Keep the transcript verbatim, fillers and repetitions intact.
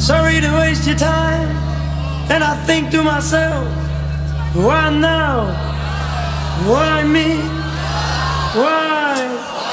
sorry to waste your time. And I think to myself, why now? Why me? Why?